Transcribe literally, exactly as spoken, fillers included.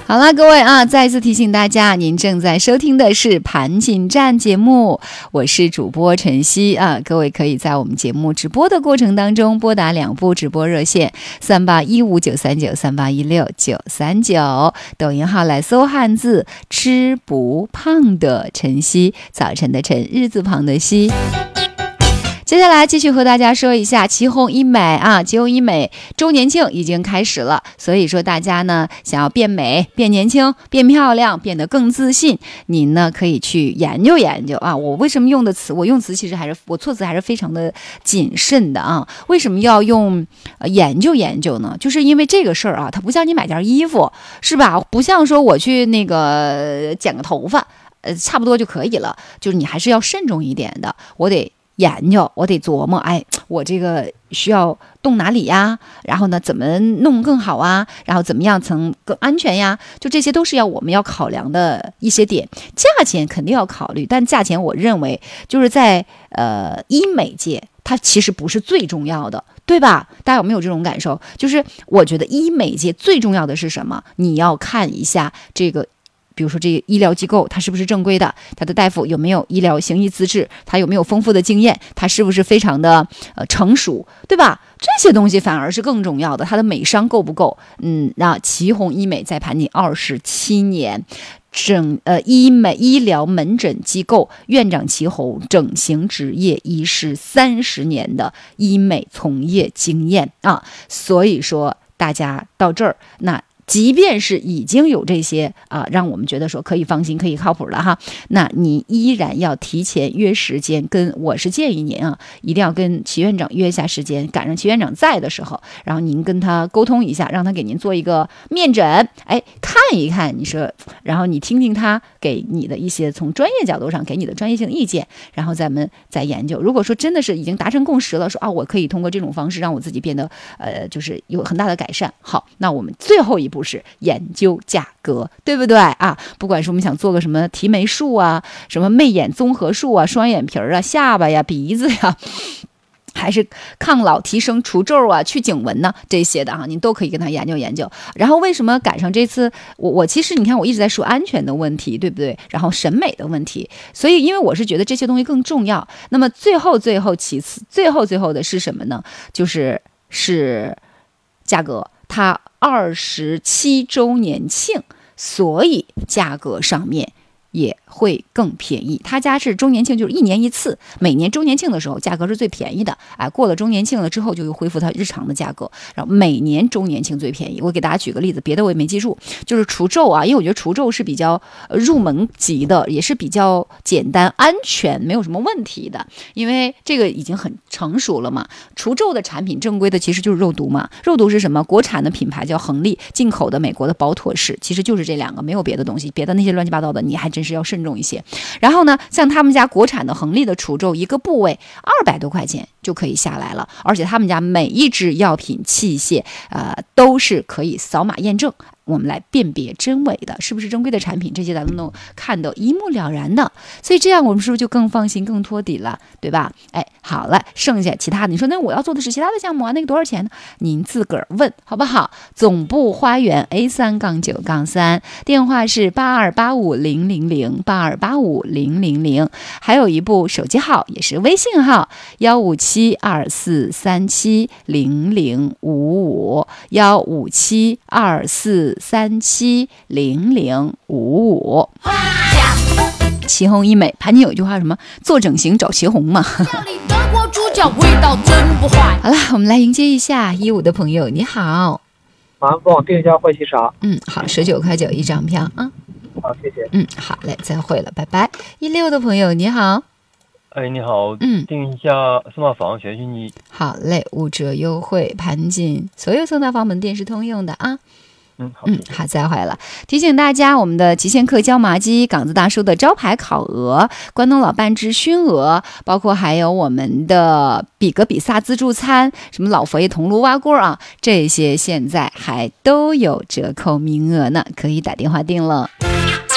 好了，各位啊，再次提醒大家，您正在收听的是盘锦站节目，我是主播晨曦啊。各位可以在我们节目直播的过程当中拨打两部直播热线三八一五九三九三八一六九三九，抖音号来搜汉字吃不胖的晨曦，早晨的晨，日字旁的曦。接下来继续和大家说一下祁红医美啊，祁红医美周年庆已经开始了，所以说大家呢想要变美、变年轻、变漂亮、变得更自信，您呢可以去研究研究啊。我为什么用的词，我用词其实还是我措辞还是非常的谨慎的啊。为什么要用、呃、研究研究呢？就是因为这个事儿啊，它不像你买件衣服是吧？不像说我去那个剪个头发，呃，差不多就可以了，就是你还是要慎重一点的，我得。研究，我得琢磨，哎，我这个需要动哪里呀？然后呢，怎么弄更好啊？然后怎么样才更安全呀？就这些都是要我们要考量的一些点。价钱肯定要考虑，但价钱我认为就是在呃医美界，它其实不是最重要的，对吧？大家有没有这种感受？就是我觉得医美界最重要的是什么？你要看一下这个。比如说这个医疗机构它是不是正规的，他的大夫有没有医疗行医资质，他有没有丰富的经验，他是不是非常的呃成熟，对吧？这些东西反而是更重要的，他的美商够不够？嗯，那祁红医美在盘锦二十七年，整呃医美医疗门诊机构院长祁红，整形职业医师三十年的医美从业经验啊，所以说大家到这儿那。即便是已经有这些啊，让我们觉得说可以放心、可以靠谱了哈，那你依然要提前约时间，跟我是建议您啊，一定要跟祁院长约一下时间，赶上祁院长在的时候，然后您跟他沟通一下，让他给您做一个面诊，哎，看一看，你说，然后你听听他给你的一些从专业角度上给你的专业性意见，然后咱们再研究。如果说真的是已经达成共识了，说啊，我可以通过这种方式让我自己变得呃，就是有很大的改善，好，那我们最后一步。不是研究价格，对不对啊？不管是我们想做个什么提眉术啊，什么媚眼综合术啊，双眼皮啊，下巴呀，鼻子呀，还是抗老提升除皱啊，去颈纹呢，这些的啊，您都可以跟他研究研究。然后为什么赶上这次我我其实你看我一直在说安全的问题，对不对？然后审美的问题，所以因为我是觉得这些东西更重要。那么最后最后其次最后最后的是什么呢？就是是价格。它二十七周年庆，所以价格上面也会更便宜。他家是周年庆，就是一年一次，每年周年庆的时候价格是最便宜的，哎，过了周年庆了之后就又恢复它日常的价格，然后每年周年庆最便宜。我给大家举个例子，别的我也没记住，就是除皱啊，因为我觉得除皱是比较入门级的，也是比较简单安全，没有什么问题的，因为这个已经很成熟了嘛。除皱的产品正规的其实就是肉毒嘛，肉毒是什么？国产的品牌叫恒力，进口的美国的宝妥适，其实就是这两个，没有别的东西，别的那些乱七八糟的你还真是要慎重一些。然后呢，像他们家国产的恒力的除皱，一个部位二百多块钱就可以下来了，而且他们家每一支药品器械，呃，都是可以扫码验证。我们来辨别真伪的，是不是正规的产品，这些咱们都看得一目了然的，所以这样我们是不是就更放心、更托底了，对吧？哎，好了，剩下其他的，你说那我要做的是其他的项目啊，那个多少钱呢？您自个儿问好不好？总部花园 A 三杠九杠三，电话是八二八五零零零八二八五零零零，还有一部手机号也是微信号幺五七二四三七零零五五幺五七二四三七零零五五。祁红医美，盘锦有一句话什么？做整形找祁红嘛。好了，我们来迎接一下一五的朋友，你好。 麻烦帮我订一下坏西茶。 嗯，好，十九块九一张票啊。 好，谢谢。 嗯，好嘞，再会了，拜拜。一六的朋友，你好。 哎，你好， 嗯， 订一下送大房选虚拟。 好嘞，五折优惠，盘锦所有送大房门店是通用的啊。 嗯，好， 嗯，好，再会了。提醒大家，我们的极限客椒麻鸡、港子大叔的招牌烤鹅、关东老半只熏鹅，包括还有我们的比格比萨自助餐，什么老佛爷铜炉挖锅啊，这些现在还都有折扣名额呢，可以打电话订了。